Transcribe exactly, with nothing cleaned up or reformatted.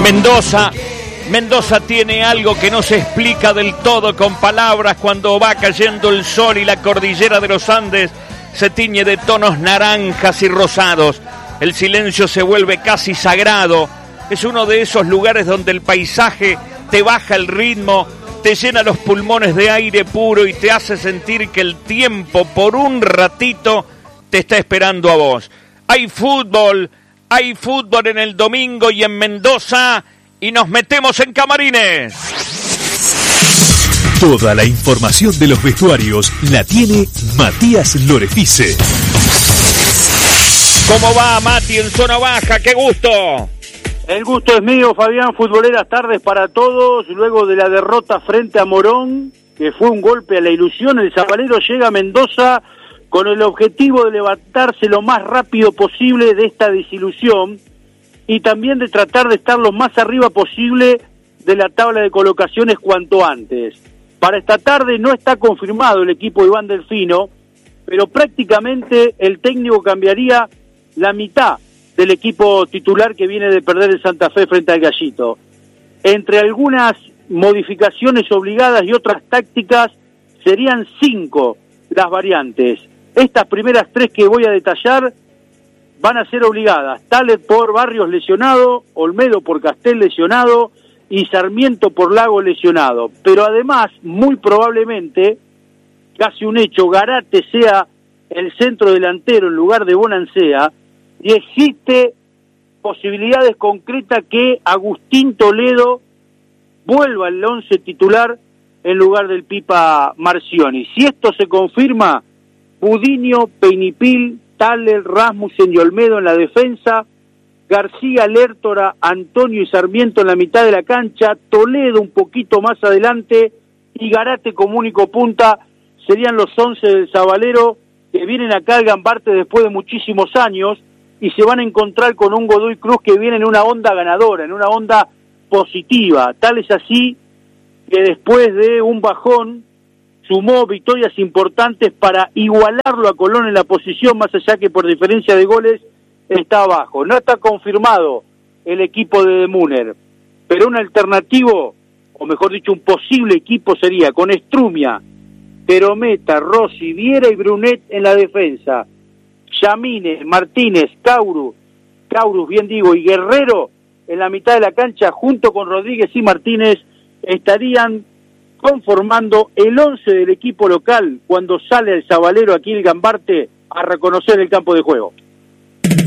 Mendoza, Mendoza tiene algo que no se explica del todo con palabras. Cuando va cayendo el sol y la cordillera de los Andes se tiñe de tonos naranjas y rosados, el silencio se vuelve casi sagrado. Es uno de esos lugares donde el paisaje te baja el ritmo, te llena los pulmones de aire puro y te hace sentir que el tiempo por un ratito te está esperando a vos. Hay fútbol, hay fútbol en el domingo y en Mendoza, y nos metemos en camarines. Toda la información de los vestuarios la tiene Matías Lorefice. ¿Cómo va, Mati, en zona baja? ¡Qué gusto! El gusto es mío, Fabián. Futboleras tardes para todos. Luego de la derrota frente a Morón, que fue un golpe a la ilusión, el Zabalero llega a Mendoza con el objetivo de levantarse lo más rápido posible de esta desilusión y también de tratar de estar lo más arriba posible de la tabla de colocaciones cuanto antes. Para esta tarde no está confirmado el equipo de Iván Delfino, pero prácticamente el técnico cambiaría la mitad del equipo titular que viene de perder el Santa Fe frente al Gallito. Entre algunas modificaciones obligadas y otras tácticas, serían cinco las variantes. Estas primeras tres que voy a detallar van a ser obligadas. Talet por Barrios lesionado, Olmedo por Castel lesionado y Sarmiento por Lago lesionado. Pero además, muy probablemente, casi un hecho, Garate sea el centro delantero en lugar de Bonancea, y existe posibilidades concretas que Agustín Toledo vuelva al once titular en lugar del Pipa Marcioni. Si esto se confirma, Budiño, Peinipil, Thaler, Rasmussen y Olmedo en la defensa, García, Lertora, Antonio y Sarmiento en la mitad de la cancha, Toledo un poquito más adelante y Garate como único punta, serían los once del Zabalero que vienen acá al Gambarte después de muchísimos años y se van a encontrar con un Godoy Cruz que viene en una onda ganadora, en una onda positiva. Tal es así que después de un bajón sumó victorias importantes para igualarlo a Colón en la posición, más allá que por diferencia de goles está abajo. No está confirmado el equipo de Demuner, pero un alternativo, o mejor dicho, un posible equipo sería con Estrumia, Perometa, Rossi, Viera y Brunet en la defensa, Yamines, Martínez, Cauru, Caurus, bien digo, y Guerrero en la mitad de la cancha, junto con Rodríguez y Martínez, estarían conformando el once del equipo local cuando sale el Zabalero aquí el Gambarte a reconocer el campo de juego.